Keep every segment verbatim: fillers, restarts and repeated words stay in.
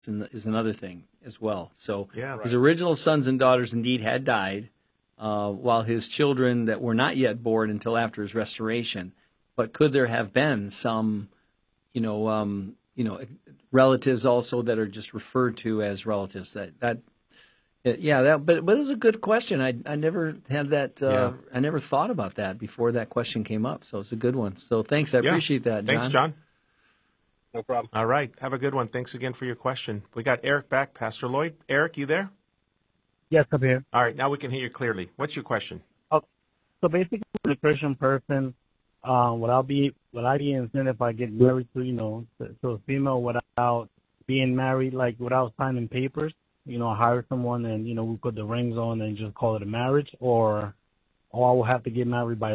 is another thing as well. So yeah, right. his original sons and daughters indeed had died, uh, while his children that were not yet born until after his restoration. But could there have been some, you know, um, you know, relatives also that are just referred to as relatives? That that, yeah, that. But but it was a good question. I I never had that. Uh, yeah. I never thought about that before that question came up. So it's a good one. So thanks. I yeah. appreciate that, John. Thanks, John. No problem. All right. Have a good one. Thanks again for your question. We got Eric back. Pastor Lloyd. Eric, you there? Yes, I'm here. All right. Now we can hear you clearly. What's your question? Oh, so basically, as a Christian person, uh, would I be would I be in sin if I get married to you know to, to a female without being married, like without signing papers? You know, hire someone and you know we put the rings on and just call it a marriage, or or I will have to get married by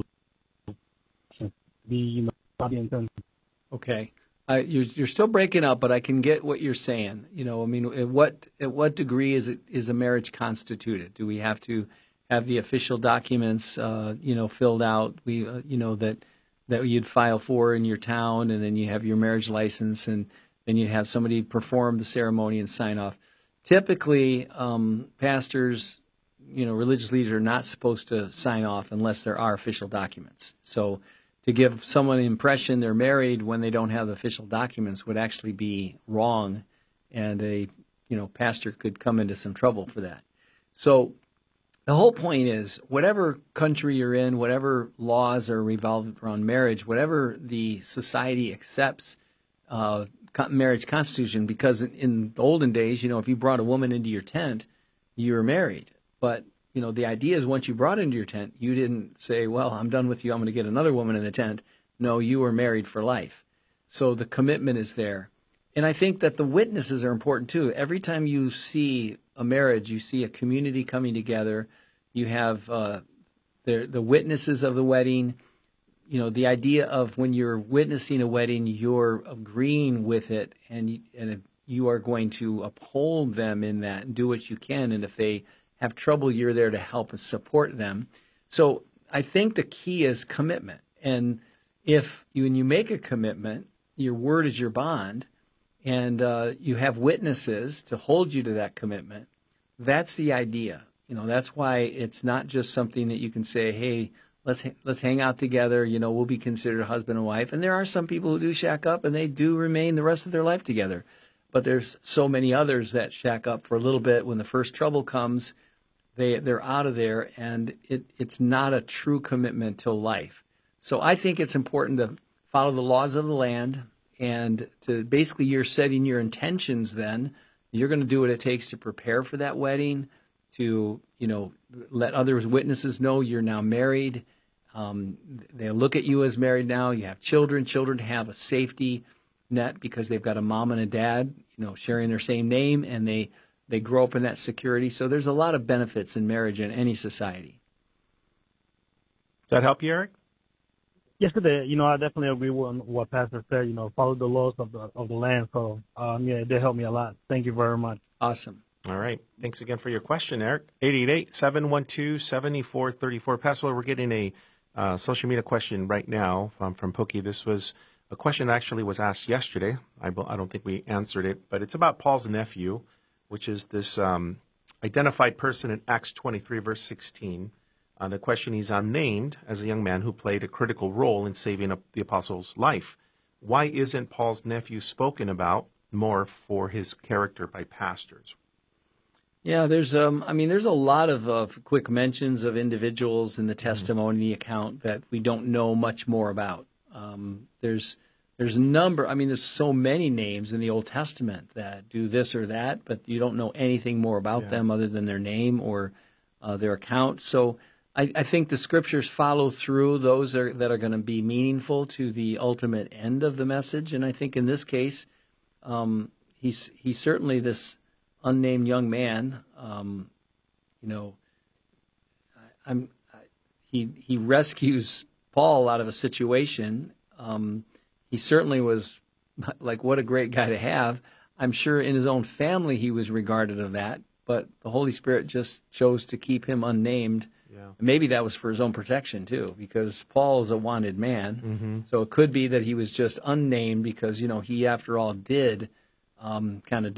be you know not being sin. Okay. Uh, you're, you're still breaking up, but I can get what you're saying. You know, I mean, at what at what degree is it is a marriage constituted? Do we have to have the official documents, uh, you know, filled out? We, uh, you know, that that you'd file for in your town, and then you have your marriage license, and then you have somebody perform the ceremony and sign off. Typically, um, pastors, you know, religious leaders are not supposed to sign off unless there are official documents. So, to give someone the impression they're married when they don't have the official documents would actually be wrong, and a you know pastor could come into some trouble for that. So the whole point is, whatever country you're in, whatever laws are revolved around marriage, whatever the society accepts uh, marriage constitution, because in the olden days, you know, if you brought a woman into your tent, you were married. But you know, the idea is once you brought into your tent, you didn't say, well, I'm done with you, I'm going to get another woman in the tent. No, you were married for life. So the commitment is there. And I think that the witnesses are important too. Every time you see a marriage, you see a community coming together. You have uh, the, the witnesses of the wedding. You know, the idea of when you're witnessing a wedding, you're agreeing with it, and, and you are going to uphold them in that and do what you can. And if they have trouble, you're there to help and support them. So I think the key is commitment. And if you, when you make a commitment, your word is your bond, and uh, you have witnesses to hold you to that commitment, that's the idea. You know, that's why it's not just something that you can say, hey, let's let's hang out together, you know, we'll be considered husband and wife. And there are some people who do shack up, and they do remain the rest of their life together. But there's so many others that shack up for a little bit. When the first trouble comes, They, they're out of there, and it, it's not a true commitment to life. So I think it's important to follow the laws of the land, and to basically you're setting your intentions then. You're going to do what it takes to prepare for that wedding, to, you know, let other witnesses know you're now married. Um, they look at you as married now. You have children. Children have a safety net because they've got a mom and a dad, you know, sharing their same name, and they They grow up in that security. So there's a lot of benefits in marriage in any society. Does that help you, Eric? Yes, it did. You know, I definitely agree with what Pastor said. You know, follow the laws of the of the land. So, um, yeah, it did help me a lot. Thank you very much. Awesome. All right. Thanks again for your question, Eric. eight eight eight, seven one two, seven four three four. Pastor, we're getting a uh, social media question right now from, from Pookie. This was a question that actually was asked yesterday. I, I don't think we answered it, but it's about Paul's nephew, which is this um, identified person in Acts twenty-three, verse sixteen. Uh, the question, he's unnamed as a young man who played a critical role in saving up the apostle's life. Why isn't Paul's nephew spoken about more for his character by pastors? Yeah, there's um, I mean, there's a lot of uh, quick mentions of individuals in the testimony mm-hmm. account that we don't know much more about. Um, there's There's a number, I mean, there's so many names in the Old Testament that do this or that, but you don't know anything more about yeah. them other than their name or uh, their account. So I, I think the scriptures follow through those are, that are going to be meaningful to the ultimate end of the message. And I think in this case, um, he's, he's certainly this unnamed young man. Um, you know, I, I'm, I, he, he rescues Paul out of a situation. Um, He certainly was, like, what a great guy to have. I'm sure in his own family he was regarded of that, but the Holy Spirit just chose to keep him unnamed. Yeah. Maybe that was for his own protection, too, because Paul is a wanted man. Mm-hmm. So it could be that he was just unnamed because, you know, he, after all, did um, kind of